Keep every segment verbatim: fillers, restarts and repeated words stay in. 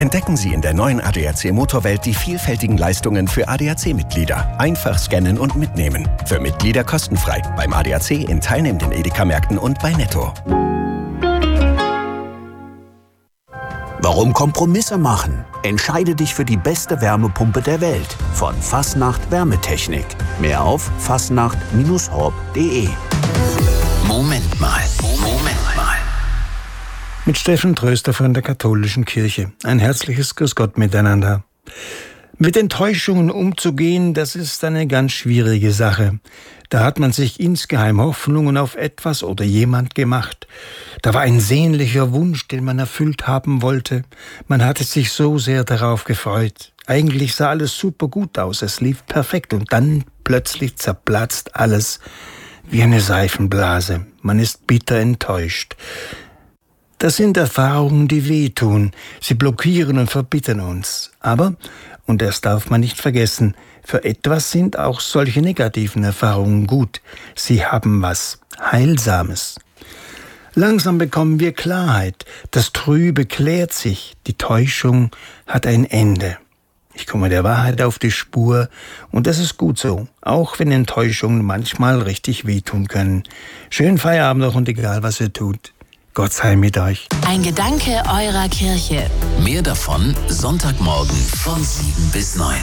Entdecken Sie in der neuen A D A C Motorwelt die vielfältigen Leistungen für A D A C-Mitglieder. Einfach scannen und mitnehmen. Für Mitglieder kostenfrei. Beim A D A C in teilnehmenden Edeka-Märkten und bei Netto. Warum Kompromisse machen? Entscheide dich für die beste Wärmepumpe der Welt. Von Fastnacht Wärmetechnik. Mehr auf fastnacht Bindestrich horb punkt de. Moment mal, Moment mal. Mit Steffen Tröster von der Katholischen Kirche. Ein herzliches Grüß Gott miteinander. Mit Enttäuschungen umzugehen, das ist eine ganz schwierige Sache. Da hat man sich insgeheim Hoffnungen auf etwas oder jemand gemacht. Da war ein sehnlicher Wunsch, den man erfüllt haben wollte. Man hatte sich so sehr darauf gefreut. Eigentlich sah alles super gut aus, es lief perfekt und dann plötzlich zerplatzt alles wie eine Seifenblase. Man ist bitter enttäuscht. Das sind Erfahrungen, die wehtun. Sie blockieren und verbittern uns. Aber, und das darf man nicht vergessen, für etwas sind auch solche negativen Erfahrungen gut. Sie haben was Heilsames. Langsam bekommen wir Klarheit. Das Trübe klärt sich. Die Täuschung hat ein Ende. Ich komme der Wahrheit auf die Spur und das ist gut so, auch wenn Enttäuschungen manchmal richtig wehtun können. Schönen Feierabend noch und egal, was ihr tut. Gott sei mit euch. Ein Gedanke eurer Kirche. Mehr davon Sonntagmorgen von sieben bis neun.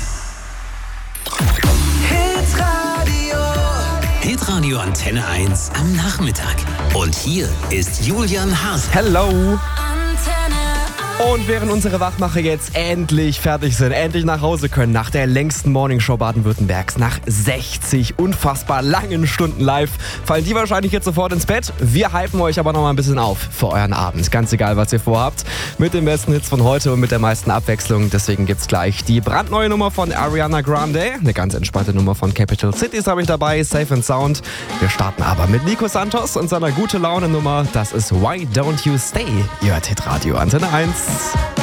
Hitradio. Hitradio Antenne eins am Nachmittag. Und hier ist Julian Haas. Hello. Und während unsere Wachmacher jetzt endlich fertig sind, endlich nach Hause können, nach der längsten Morningshow Baden-Württembergs, nach sechzig unfassbar langen Stunden live, fallen die wahrscheinlich jetzt sofort ins Bett. Wir hypen euch aber noch mal ein bisschen auf für euren Abend. Ganz egal, was ihr vorhabt. Mit den besten Hits von heute und mit der meisten Abwechslung. Deswegen gibt's gleich die brandneue Nummer von Ariana Grande. Eine ganz entspannte Nummer von Capital Cities habe ich dabei. Safe and Sound. Wir starten aber mit Nico Santos und seiner gute Laune Nummer. Das ist Why Don't You Stay? Ihr hört Hitradio Antenne eins.